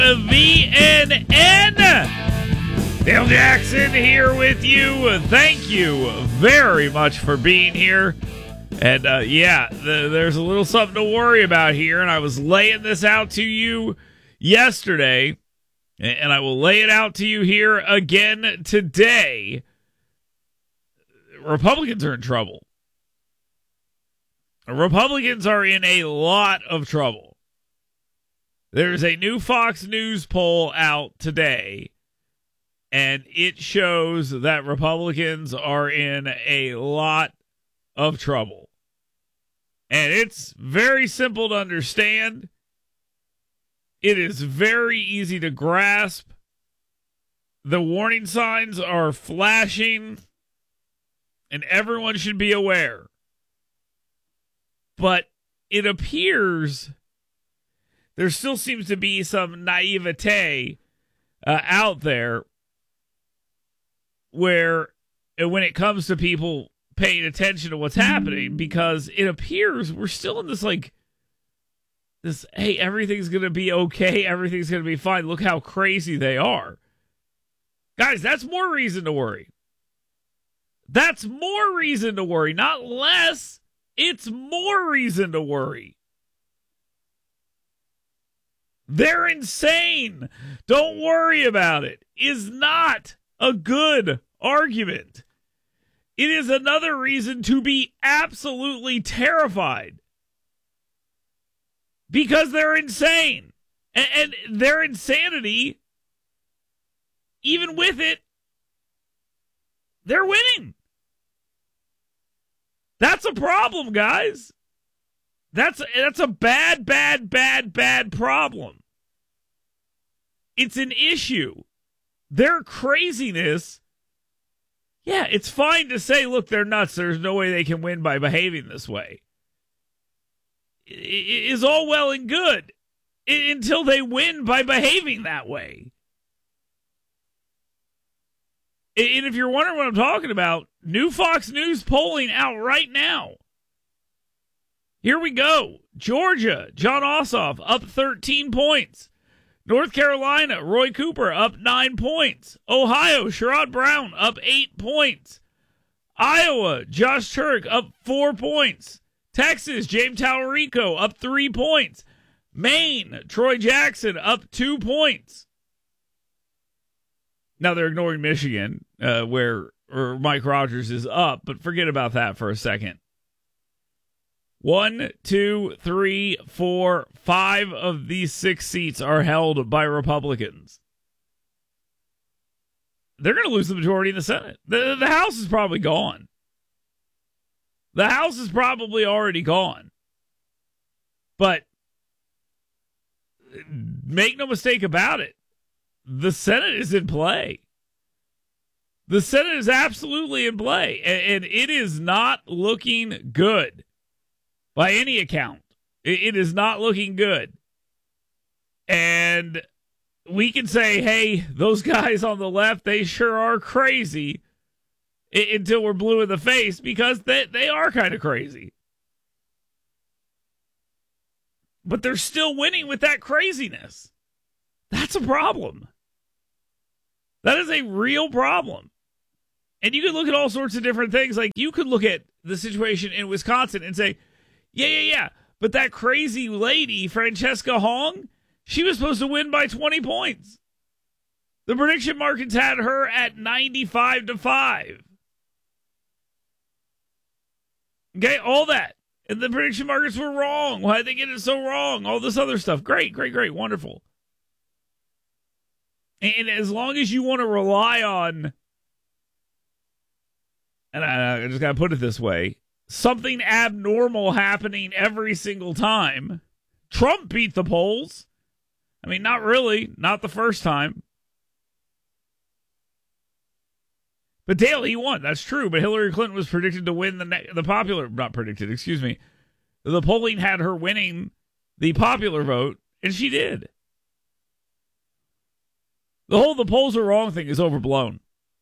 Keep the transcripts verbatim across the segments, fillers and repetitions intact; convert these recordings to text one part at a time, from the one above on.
V N N. Dale Jackson here with you. Thank you very much for being here. And uh, yeah, the, there's a little something to worry about here. And I was laying this out to you yesterday. And I will lay it out to you here again today. Republicans are in trouble. Republicans are in a lot of trouble. There's a new Fox News poll out today, and it shows that Republicans are in a lot of trouble. And it's very simple to understand. It is very easy to grasp. The warning signs are flashing, and everyone should be aware. But it appears there still seems to be some naivete uh, out there where uh, when it comes to people paying attention to what's happening, because it appears we're still in this like this, hey, everything's going to be okay. Everything's going to be fine. Look how crazy they are. Guys, that's more reason to worry. That's more reason to worry, not less. It's more reason to worry. They're insane. Don't worry about it. Is not a good argument. It is another reason to be absolutely terrified. Because they're insane. And, and their insanity, even with it, they're winning. That's a problem, guys. That's that's a bad, bad, bad, bad problem. It's an issue. Their craziness, yeah, it's fine to say, look, they're nuts. There's no way they can win by behaving this way. It is all well and good until they win by behaving that way. And if you're wondering what I'm talking about, new Fox News polling out right now. Here we go. Georgia, John Ossoff up thirteen points. North Carolina, Roy Cooper up nine points. Ohio, Sherrod Brown up eight points. Iowa, Josh Turk up four points. Texas, James Talarico up three points. Maine, Troy Jackson up two points. Now they're ignoring Michigan, uh, where or Mike Rogers is up, but forget about that for a second. One, two, three, four, five of these six seats are held by Republicans. They're going to lose the majority in the Senate. The, the House is probably gone. The House is probably already gone. But make no mistake about it. The Senate is in play. The Senate is absolutely in play. And, and it is not looking good. By any account. It, it is not looking good. And we can say, hey, those guys on the left, they sure are crazy. I, until we're blue in the face, because they, they are kind of crazy. But they're still winning with that craziness. That's a problem. That is a real problem. And you can look at all sorts of different things. Like, you could look at the situation in Wisconsin and say, yeah, yeah, yeah, but that crazy lady, Francesca Hong, she was supposed to win by twenty points. The prediction markets had her at ninety-five to five. Okay, all that. And the prediction markets were wrong. Why did they get it so wrong? All this other stuff. Great, great, great, wonderful. And as long as you want to rely on, and I just got to put it this way, something abnormal happening every single time. Trump beat the polls. I mean, not really. Not the first time. But Dale, he won. That's true. But Hillary Clinton was predicted to win the ne- the popular... Not predicted, excuse me. The polling had her winning the popular vote, and she did. The whole the polls are wrong thing is overblown.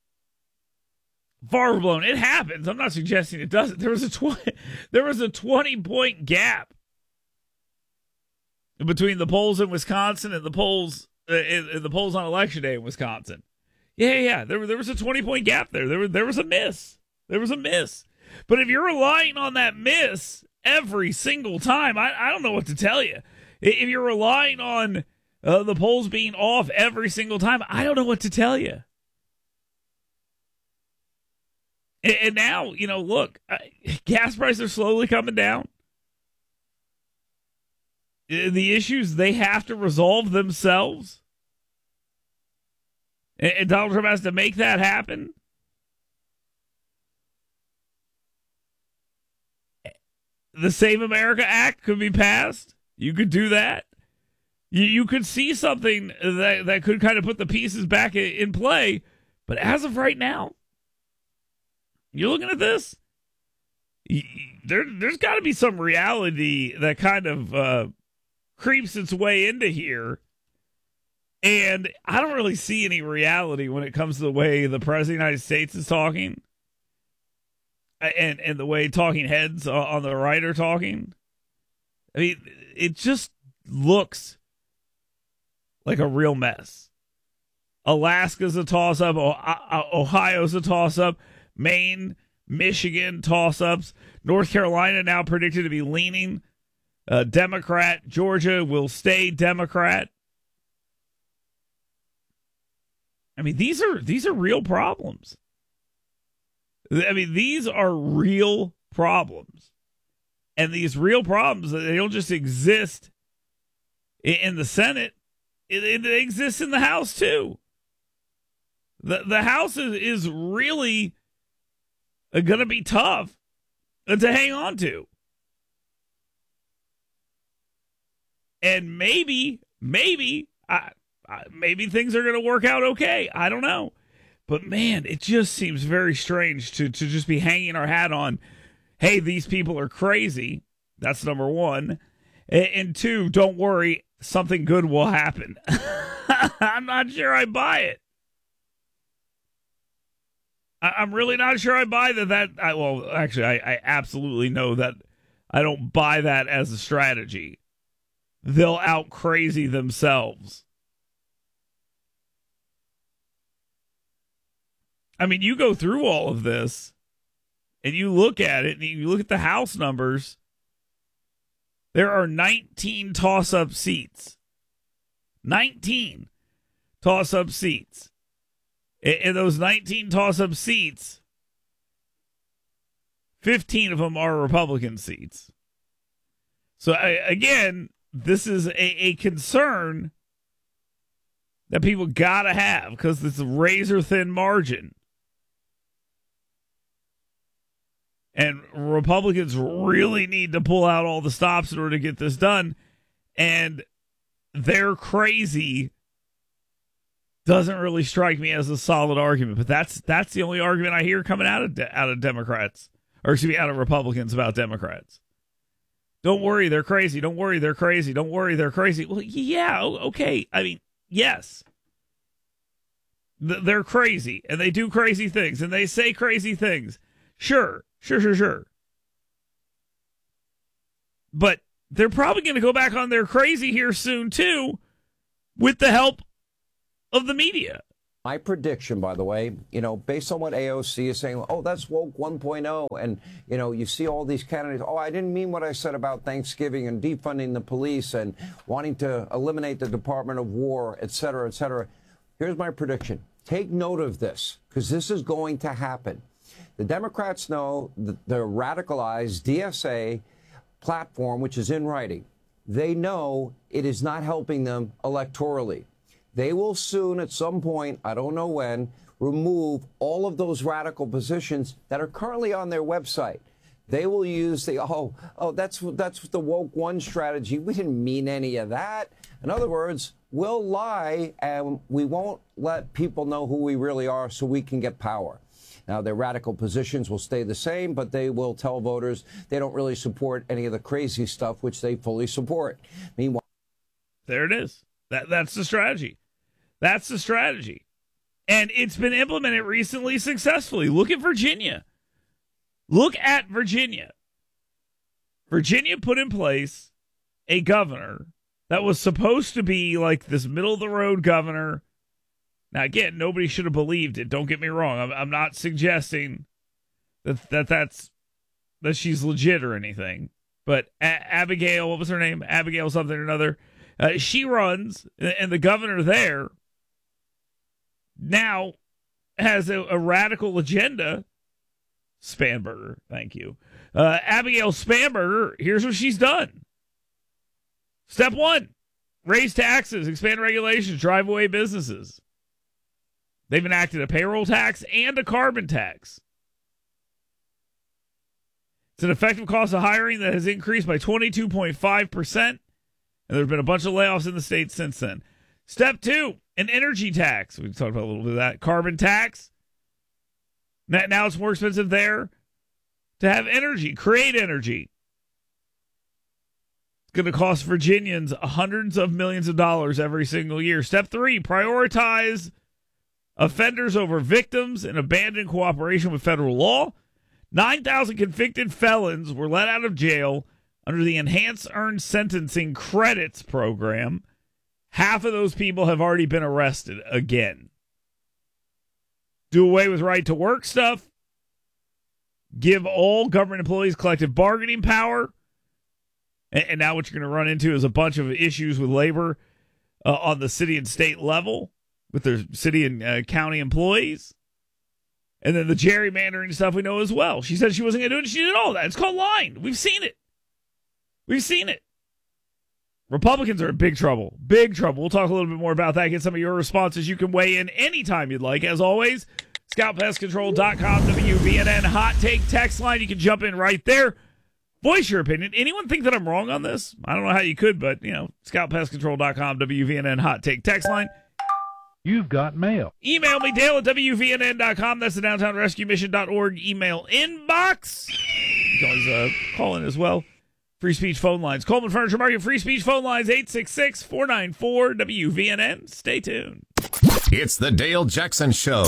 Far overblown. It happens. I'm not suggesting it doesn't. There was a tw- there was a twenty point gap between the polls in Wisconsin and the polls in, in the polls on election day in Wisconsin. Yeah, yeah, there, there was a twenty-point gap there. There was, there was a miss. There was a miss. But if you're relying on that miss every single time, I, I don't know what to tell you. If you're relying on uh, the polls being off every single time, I don't know what to tell you. And, and now, you know, look, uh, gas prices are slowly coming down. The issues, they have to resolve themselves. And, and Donald Trump has to make that happen. The Save America Act could be passed. You could do that. You, you could see something that, that could kind of put the pieces back in, in play. But as of right now, you're looking at this, you, there, there's got to be some reality that kind of uh, creeps its way into here. And I don't really see any reality when it comes to the way the President of the United States is talking. And and the way talking heads on the right are talking. I mean, it just looks like a real mess. Alaska's a toss-up. Ohio's a toss-up. Maine, Michigan, toss-ups. North Carolina now predicted to be leaning uh, Democrat. Georgia will stay Democrat. I mean, these are these are real problems. I mean, these are real problems. And these real problems, they don't just exist in the Senate. It, it exists in the House, too. The, the House is, is really going to be tough to hang on to. And maybe, maybe, I, I, maybe things are going to work out okay. I don't know. But, man, it just seems very strange to, to just be hanging our hat on, hey, these people are crazy. That's number one. And, and two, don't worry, something good will happen. I'm not sure I buy it. I, I'm really not sure I buy that. that I, well, actually, I, I absolutely know that I don't buy that as a strategy. They'll out-crazy themselves. I mean, you go through all of this and you look at it and you look at the House numbers. There are nineteen toss-up seats. nineteen toss-up seats. In those nineteen toss-up seats, fifteen of them are Republican seats. So, again, this is a, a concern that people got to have because it's a razor-thin margin. And Republicans really need to pull out all the stops in order to get this done. And they're crazy doesn't really strike me as a solid argument. But that's that's the only argument I hear coming out of de- out of Democrats, or excuse me, out of Republicans about Democrats. Don't worry, they're crazy. Don't worry, they're crazy. Don't worry, they're crazy. Well, yeah, okay. I mean, yes. They're crazy, and they do crazy things, and they say crazy things. Sure. Sure, sure, sure. But they're probably going to go back on their crazy here soon, too, with the help of the media. My prediction, by the way, you know, based on what A O C is saying, oh, that's woke one point oh. And, you know, you see all these candidates. Oh, I didn't mean what I said about Thanksgiving and defunding the police and wanting to eliminate the Department of War, et cetera, et cetera. Here's my prediction. Take note of this, because this is going to happen. The Democrats know the, the radicalized D S A platform, which is in writing. They know it is not helping them electorally. They will soon, at some point, I don't know when, remove all of those radical positions that are currently on their website. They will use the, oh, oh, that's, that's the woke one strategy. We didn't mean any of that. In other words, we'll lie and we won't let people know who we really are so we can get power. Now, their radical positions will stay the same, but they will tell voters they don't really support any of the crazy stuff, which they fully support. Meanwhile, there it is. That That's the strategy. That's the strategy. And it's been implemented recently successfully. Look at Virginia. Look at Virginia. Virginia put in place a governor that was supposed to be like this middle-of-the-road governor. Now, again, nobody should have believed it. Don't get me wrong. I'm, I'm not suggesting that, that that's that she's legit or anything. But A- Abigail, what was her name? Abigail something or another. Uh, she runs, and the governor there now has a, a radical agenda. Spanberger, thank you. Uh, Abigail Spanberger, here's what she's done. Step one, raise taxes, expand regulations, drive away businesses. They've enacted a payroll tax and a carbon tax. It's an effective cost of hiring that has increased by twenty-two point five percent, and there have been a bunch of layoffs in the state since then. Step two, an energy tax. We've talked about a little bit of that. Carbon tax. Now it's more expensive there to have energy, create energy. It's going to cost Virginians hundreds of millions of dollars every single year. Step three, prioritize offenders over victims and abandon cooperation with federal law. nine thousand convicted felons were let out of jail under the Enhanced Earned Sentencing Credits program. Half of those people have already been arrested again. Do away with right to work stuff. Give all government employees collective bargaining power. And now what you're going to run into is a bunch of issues with labor uh, on the city and state level with their city and uh, county employees. And then the gerrymandering stuff we know as well. She said she wasn't going to do it. She did all that. It's called lying. We've seen it. We've seen it. Republicans are in big trouble. Big trouble. We'll talk a little bit more about that. Get some of your responses. You can weigh in anytime you'd like. As always, scout pest control dot com, W V N N hot take text line. You can jump in right there. Voice your opinion. Anyone think that I'm wrong on this? I don't know how you could, but, you know, scout pest control dot com, W V N N hot take text line. You've got mail. Email me, Dale at W V N N dot com. That's the downtown rescue mission dot org email inbox. You can always uh, call in as well. Free speech phone lines. Coleman Furniture Market free speech phone lines, eight six six, four nine four, W V N N. Stay tuned. It's the Dale Jackson Show.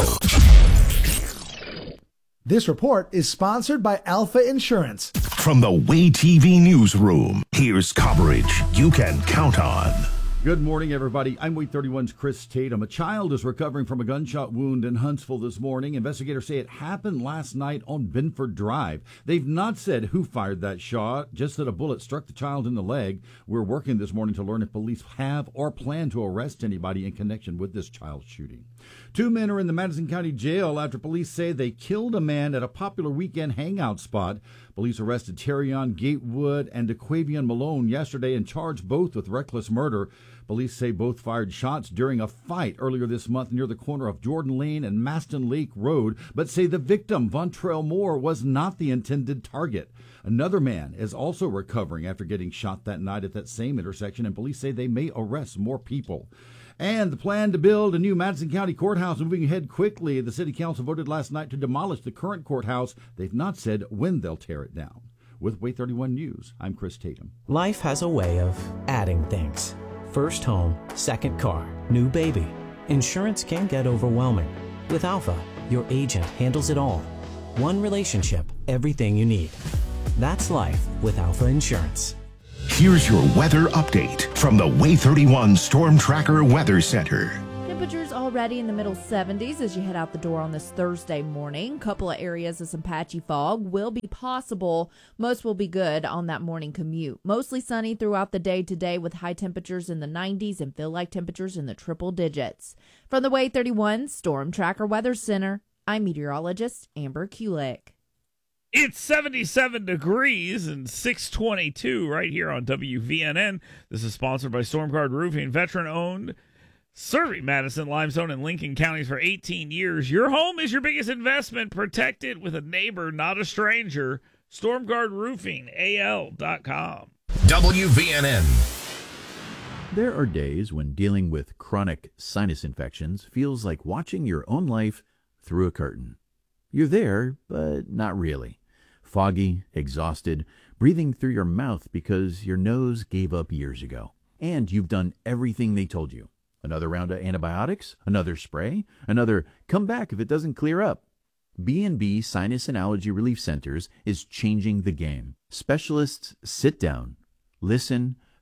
This report is sponsored by Alpha Insurance. From the Way T V newsroom, here's coverage you can count on. Good morning, everybody. I'm Way thirty-one's Chris Tatum. A child is recovering from a gunshot wound in Huntsville this morning. Investigators say it happened last night on Binford Drive. They've not said who fired that shot, just that a bullet struck the child in the leg. We're working this morning to learn if police have or plan to arrest anybody in connection with this child shooting. Two men are in the Madison County Jail after police say they killed a man at a popular weekend hangout spot. Police arrested Terrion Gatewood and DeQuavion Malone yesterday and charged both with reckless murder. Police say both fired shots during a fight earlier this month near the corner of Jordan Lane and Maston Lake Road, but say the victim, Vontrell Moore, was not the intended target. Another man is also recovering after getting shot that night at that same intersection, and police say they may arrest more people. And the plan to build a new Madison County courthouse moving ahead quickly. The city council voted last night to demolish the current courthouse. They've not said when they'll tear it down. With Way thirty-one News, I'm Chris Tatum. Life has a way of adding things. First home, second car, new baby. Insurance can get overwhelming. With Alpha, your agent handles it all. One relationship, everything you need. That's life with Alpha Insurance. Here's your weather update from the Way thirty-one Storm Tracker Weather Center. Temperatures already in the middle seventies as you head out the door on this Thursday morning. Couple of areas of some patchy fog will be possible. Most will be good on that morning commute. Mostly sunny throughout the day today with high temperatures in the nineties and feel like temperatures in the triple digits. From the Way thirty-one Storm Tracker Weather Center, I'm meteorologist Amber Kulik. It's seventy-seven degrees and six twenty-two right here on W V N N. This is sponsored by Stormguard Roofing, veteran-owned, serving Madison, Limestone, and Lincoln counties for eighteen years. Your home is your biggest investment. Protect it with a neighbor, not a stranger. Stormguard Roofing, A L dot com. W V N N. There are days when dealing with chronic sinus infections feels like watching your own life through a curtain. You're there, but not really. Foggy, exhausted, breathing through your mouth because your nose gave up years ago. And you've done everything they told you. Another round of antibiotics, another spray, another come back if it doesn't clear up. B and B Sinus and Allergy Relief Centers is changing the game. Specialists sit down, listen,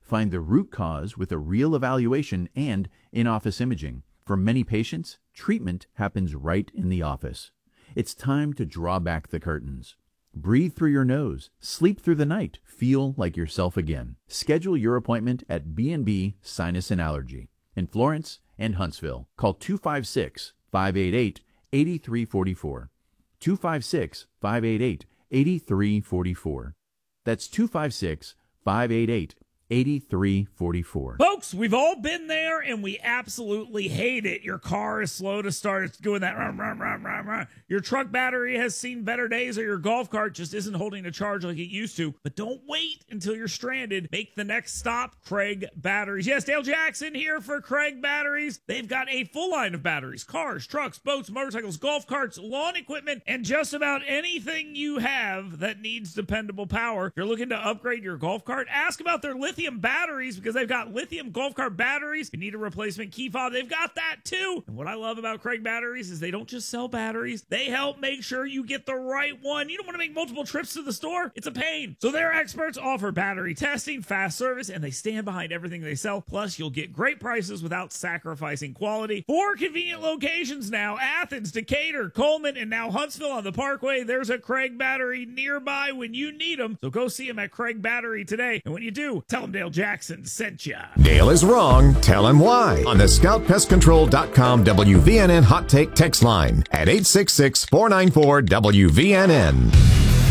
Find the root cause with a real evaluation and in-office imaging. For many patients, treatment happens right in the office. It's time to draw back the curtains. Breathe through your nose, sleep through the night, feel like yourself again. Schedule your appointment at B and B Sinus and Allergy in Florence and Huntsville. Call two five six, five eight eight, eight three four four. two five six, five eight eight, eight three four four. That's two five six, five eight eight, eight three four four. Folks, we've all been there and we absolutely hate it. Your car is slow to start. It's doing that. Run, run, run, run, run. Your truck battery has seen better days, or your golf cart just isn't holding a charge like it used to. But don't wait until you're stranded. Make the next stop, Craig Batteries. Yes, Dale Jackson here for Craig Batteries. They've got a full line of batteries: cars, trucks, boats, motorcycles, golf carts, lawn equipment, and just about anything you have that needs dependable power. If you're looking to upgrade your golf cart, ask about their lithium batteries, because they've got lithium golf cart batteries. If you need a replacement key fob, they've got that too. And what I love about Craig Batteries is they don't just sell batteries. They help make sure you get the right one. You don't want to make multiple trips to the store. It's a pain. So their experts offer battery testing, fast service, and they stand behind everything they sell. Plus, you'll get great prices without sacrificing quality. Four convenient locations now: Athens, Decatur, Coleman, and now Huntsville on the Parkway. There's a Craig Battery nearby when you need them. So go see them at Craig Battery today. And when you do, tell them Dale Jackson sent ya. Dale is wrong. Tell him why. On the scout pest control dot com W V N N Hot Take text line at eight six six, four nine four, W V N N.